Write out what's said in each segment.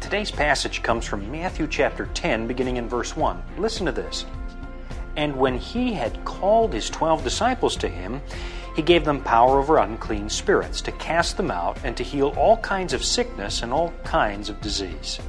Today's passage comes from Matthew chapter 10, beginning in verse 1. Listen to this. And when he had called his 12 disciples to him, he gave them power over unclean spirits, to cast them out, and to heal all kinds of sickness and all kinds of disease.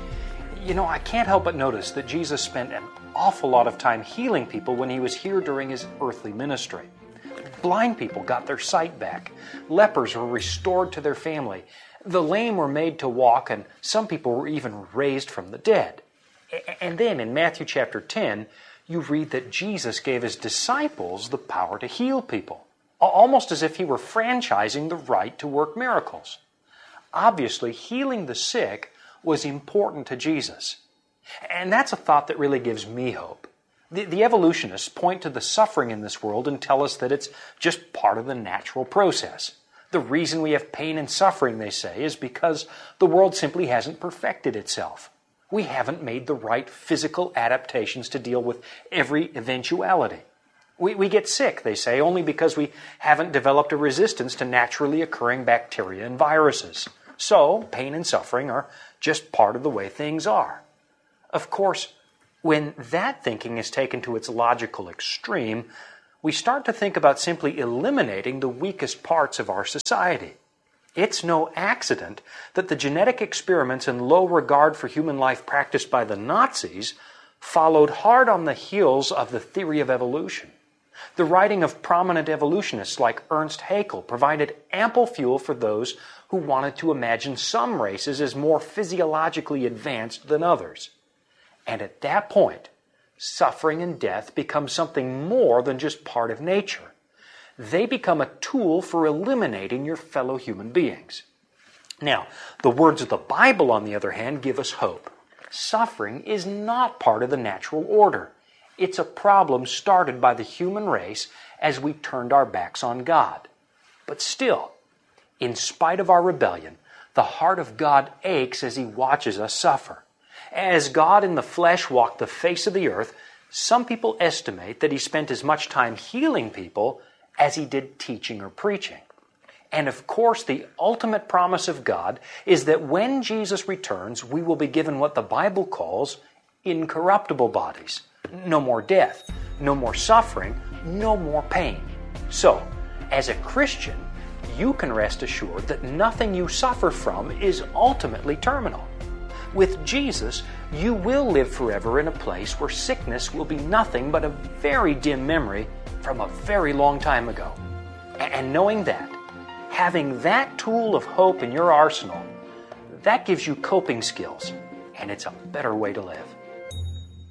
You know, I can't help but notice that Jesus spent an awful lot of time healing people when he was here during his earthly ministry. Blind people got their sight back. Lepers were restored to their family. The lame were made to walk, and some people were even raised from the dead. And then in Matthew chapter 10, you read that Jesus gave his disciples the power to heal people, almost as if he were franchising the right to work miracles. Obviously, healing the sick was important to Jesus. And that's a thought that really gives me hope. The evolutionists point to the suffering in this world and tell us that it's just part of the natural process. The reason we have pain and suffering, they say, is because the world simply hasn't perfected itself. We haven't made the right physical adaptations to deal with every eventuality. We get sick, they say, only because we haven't developed a resistance to naturally occurring bacteria and viruses. So, pain and suffering are just part of the way things are. Of course, when that thinking is taken to its logical extreme, we start to think about simply eliminating the weakest parts of our society. It's no accident that the genetic experiments and low regard for human life practiced by the Nazis followed hard on the heels of the theory of evolution. The writing of prominent evolutionists like Ernst Haeckel provided ample fuel for those who wanted to imagine some races as more physiologically advanced than others. And at that point, suffering and death become something more than just part of nature. They become a tool for eliminating your fellow human beings. Now, the words of the Bible, on the other hand, give us hope. Suffering is not part of the natural order. It's a problem started by the human race as we turned our backs on God. But still, in spite of our rebellion, the heart of God aches as he watches us suffer. As God in the flesh walked the face of the earth, some people estimate that he spent as much time healing people as he did teaching or preaching. And of course, the ultimate promise of God is that when Jesus returns, we will be given what the Bible calls incorruptible bodies. No more death, no more suffering, no more pain. So, as a Christian, you can rest assured that nothing you suffer from is ultimately terminal. With Jesus, you will live forever in a place where sickness will be nothing but a very dim memory from a very long time ago. And knowing that, having that tool of hope in your arsenal, that gives you coping skills, and it's a better way to live.